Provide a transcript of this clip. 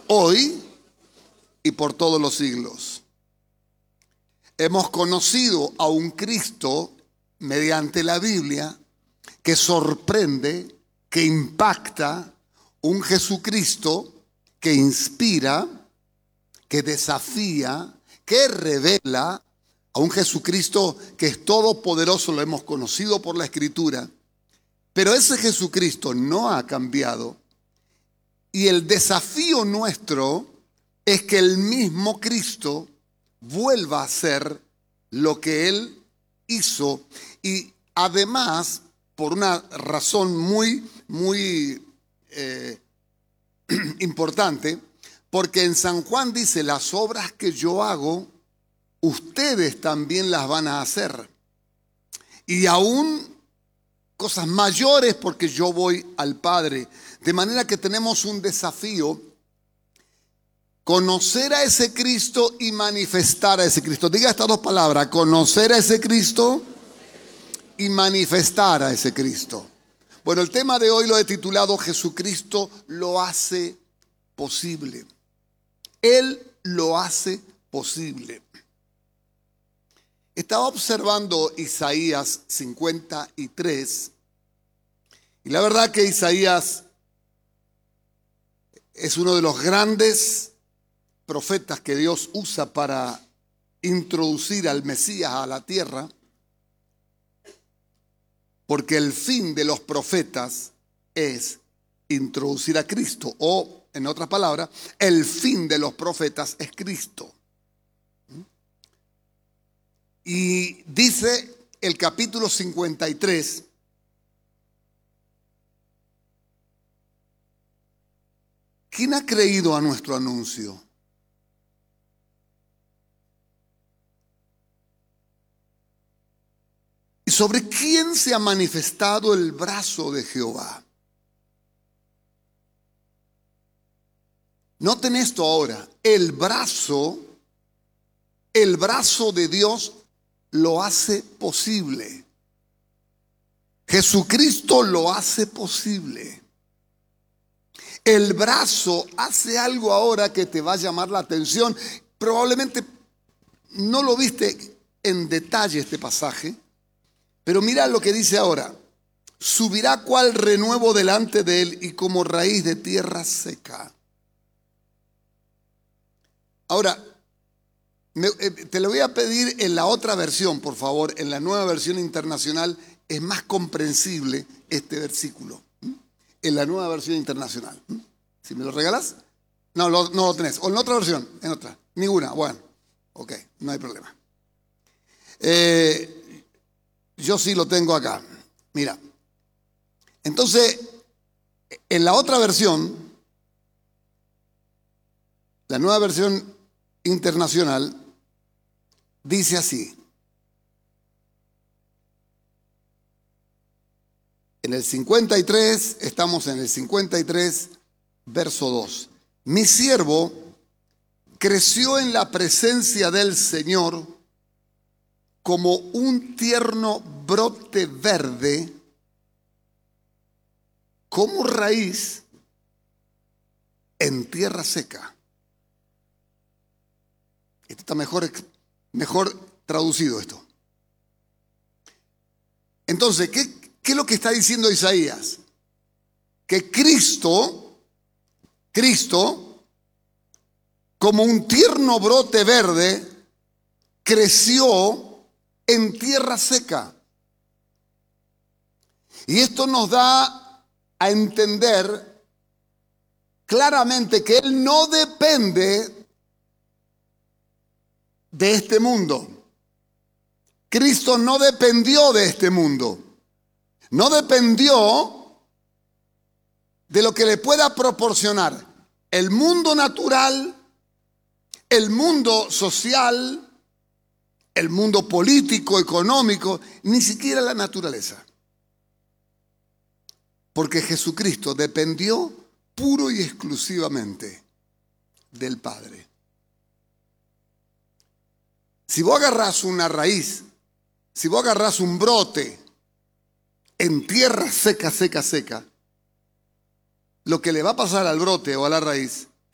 hoy y por todos los siglos. Hemos conocido a un Cristo mediante la Biblia que sorprende, que impacta, un Jesucristo que inspira, que desafía, que revela, a un Jesucristo que es todopoderoso. Lo hemos conocido por la Escritura, pero ese Jesucristo no ha cambiado, y el desafío nuestro es que el mismo Cristo vuelva a hacer lo que Él hizo, y además por una razón muy importante, porque en San Juan dice: las obras que yo hago, ustedes también las van a hacer, y aún cosas mayores, porque yo voy al Padre. De manera que tenemos un desafío: conocer a ese Cristo y manifestar a ese Cristo. Diga estas dos palabras: conocer a ese Cristo y manifestar a ese Cristo. Bueno, el tema de hoy lo he titulado Jesucristo lo hace posible. Él lo hace posible. Estaba observando Isaías 53, y la verdad que Isaías es uno de los grandes profetas que Dios usa para introducir al Mesías a la tierra, porque el fin de los profetas es introducir a Cristo, o en otras palabras, el fin de los profetas es Cristo. Y dice el capítulo 53, ¿quién ha creído a nuestro anuncio? ¿Y sobre quién se ha manifestado el brazo de Jehová? Noten esto ahora: el brazo de Dios lo hace posible. Jesucristo lo hace posible. El brazo hace algo ahora que te va a llamar la atención. Probablemente no lo viste en detalle este pasaje, pero mira lo que dice ahora: subirá cual renuevo delante de él, y como raíz de tierra seca. Ahora, te lo voy a pedir en la otra versión, por favor. En la Nueva Versión Internacional es más comprensible este versículo. En la Nueva Versión Internacional. ¿Si me lo regalas? No lo tenés. ¿O en otra versión? En otra. Ninguna. Bueno, ok, no hay problema. Yo sí lo tengo acá. Mira. Entonces, en la otra versión, la Nueva Versión Internacional, dice así: en el 53, estamos en el 53, verso 2. Mi siervo creció en la presencia del Señor como un tierno brote verde, como raíz en tierra seca. Esto está mejor traducido esto. Entonces, ¿qué es lo que está diciendo Isaías? Que Cristo, como un tierno brote verde, creció en tierra seca. Y esto nos da a entender claramente que Él no depende de este mundo. Cristo no dependió de este mundo. No dependió de lo que le pueda proporcionar el mundo natural, el mundo social, el mundo político, económico, ni siquiera la naturaleza. Porque Jesucristo dependió puro y exclusivamente del Padre. Si vos agarrás una raíz, si vos agarrás un brote en tierra seca, lo que le va a pasar al brote o a la raíz